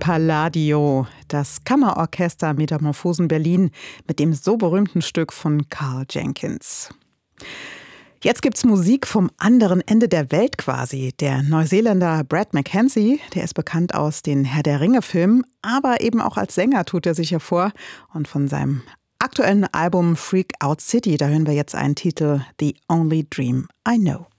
Palladio, das Kammerorchester Metamorphosen Berlin mit dem so berühmten Stück von Karl Jenkins. Jetzt gibt's Musik vom anderen Ende der Welt quasi. Der Neuseeländer Brad Mackenzie, der ist bekannt aus den Herr der Ringe-Filmen, aber eben auch als Sänger tut er sich hervor. Und von seinem aktuellen Album Freak Out City, da hören wir jetzt einen Titel, The Only Dream I Know.